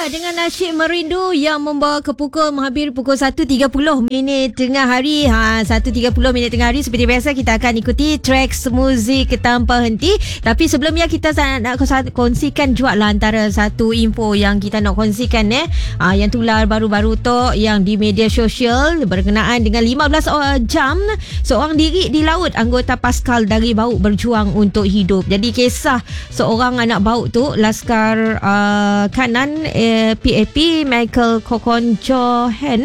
dengan Nasyid Merindu yang membawa ke menghampiri pukul 1.30 minit tengah hari. 1.30 minit tengah hari. Seperti biasa kita akan ikuti tracks muzik tanpa henti. Tapi sebelumnya kita nak kongsikan juga lah antara satu info yang kita nak kongsikan yang tular baru-baru tu yang di media sosial berkenaan dengan 15 jam seorang diri di laut anggota Paskal dari Bauk berjuang untuk hidup. Jadi kisah seorang anak Bauk tu Laskar Kanan PAP Michael Kokon Johan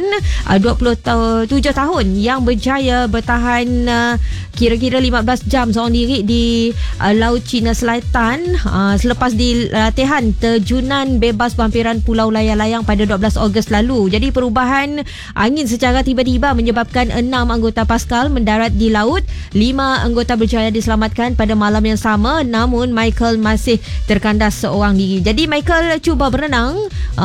27 tahun yang berjaya bertahan kira-kira 15 jam seorang diri di Laut Cina Selatan selepas di latihan terjunan bebas berhampiran pulau layang-layang pada 12 Ogos lalu. Jadi perubahan angin secara tiba-tiba menyebabkan 6 anggota Paskal mendarat di laut. 5 anggota berjaya diselamatkan pada malam yang sama, namun Michael masih terkandas seorang diri. Jadi Michael cuba berenang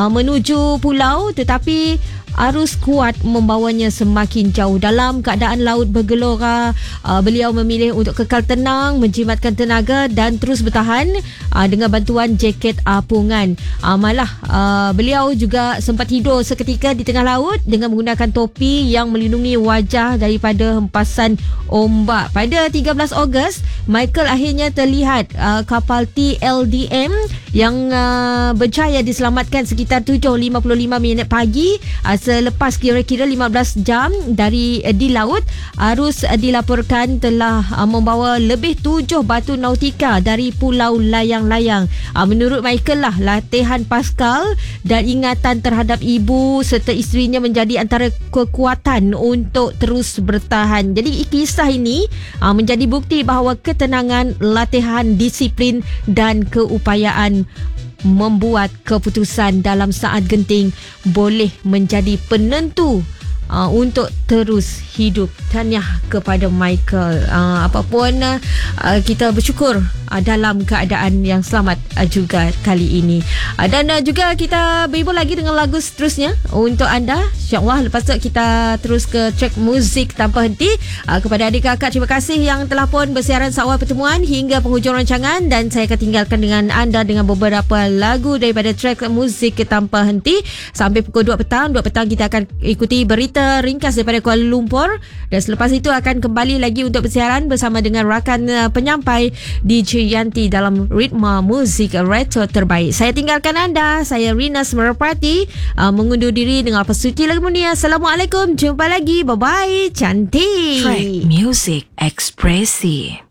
menuju pulau, tetapi arus kuat membawanya semakin jauh. Dalam keadaan laut bergelora, beliau memilih untuk kekal tenang, menjimatkan tenaga dan terus bertahan dengan bantuan jaket apungan. Malah beliau juga sempat tidur seketika di tengah laut dengan menggunakan topi yang melindungi wajah daripada hempasan ombak. Pada 13 Ogos, Michael akhirnya terlihat kapal TLDM yang berjaya diselamatkan sekitar 7.55 minit pagi. Selepas kira-kira 15 jam di laut, arus dilaporkan telah membawa lebih 7 batu nautika dari pulau layang-layang. Menurut Michael lah, latihan Paskal dan ingatan terhadap ibu serta isterinya menjadi antara kekuatan untuk terus bertahan. Jadi kisah ini menjadi bukti bahawa ketenangan, latihan, disiplin dan keupayaan membuat keputusan dalam saat genting boleh menjadi penentu untuk terus hidup. Tahniah kepada Michael. Apapun kita bersyukur dalam keadaan yang selamat juga kali ini. Dan juga kita berhibur lagi dengan lagu seterusnya untuk anda. InsyaAllah lepas tu kita terus ke track muzik tanpa henti. Kepada adik kakak, terima kasih yang telah pun bersiaran seawal pertemuan hingga penghujung rancangan, dan saya akan tinggalkan dengan anda dengan beberapa lagu daripada track muzik tanpa henti sampai pukul 2 petang. 2 petang kita akan ikuti berita ringkas daripada Kuala Lumpur, dan selepas itu akan kembali lagi untuk bersiaran bersama dengan rakan penyampai DJ Yanti dalam ritma muzik retro terbaik. Saya tinggalkan anda. Saya Rina Semerpati mengundur diri dengan Pasuti Lagu Mulia. Assalamualaikum, jumpa lagi, bye bye, cantik. Track Music Ekspresi.